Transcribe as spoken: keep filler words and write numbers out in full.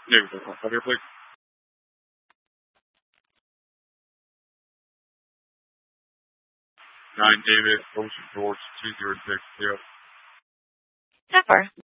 David, come here, please. Nine David, Ocean George, two zero six zero. Pepper.